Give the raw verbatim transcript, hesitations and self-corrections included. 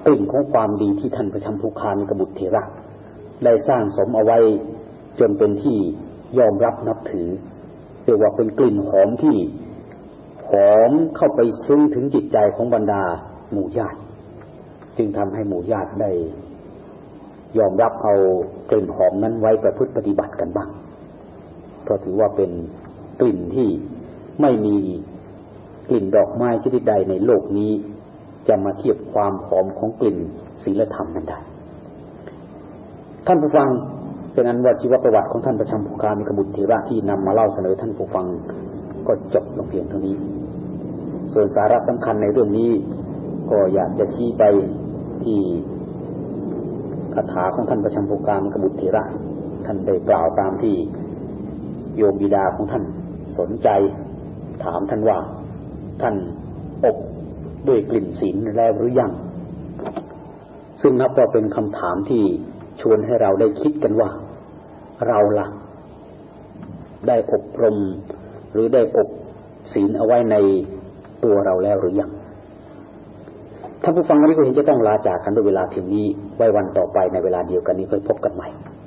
กลิ่นของความดีที่ท่านพระชัมพูคามิกบุตรเถระได้สร้างสมเอาไว้จนเป็นที่ยอมรับนับถือเรียกว่าเป็นกลิ่นหอมที่หอมเข้าไปซึ้งถึงจิตใจของบรรดาหมู่ญาติจึงทำให้หมู่ญาติได้ยอมรับเอากลิ่นหอมนั้นไว้ประพฤติปฏิบัติกันบ้างเพราะถือว่าเป็นกลิ่นที่ไม่มีกลิ่นดอกไม้ชนิดใดในโลกนี้จะมาเทียบความหอมของกลิ่นศีลธรรมนั้นได้ท่านผู้ฟังเป็นอันว่าชีวประวัติของท่านพระชัมพูคามิกบุตรเถระที่นำมาเล่าเสนอท่านผู้ฟังก็จบลงเพียงเท่านี้ส่วนสาระสำคัญในเรื่องนี้ก็อยากจะชี้ไปที่คาถาของท่านพระชัมพูคามิกบุตรเถระท่านได้กล่าวตามที่โยมบิดาของท่านสนใจถามท่านว่าท่านอบด้วยกลิ่นศีลแล้วหรือยังซึ่งนับว่าเป็นคำถามที่ชวนให้เราได้คิดกันว่าเราล่ะได้อบรมหรือได้อบศีลเอาไว้ในตัวเราแล้วหรือยังท่านผู้ฟังวันนี้ก็เห็นจะต้องลาจากกันด้วยเวลาเพียงนี้ไว้วันต่อไปในเวลาเดียวกันนี้ค่อยพบกันใหม่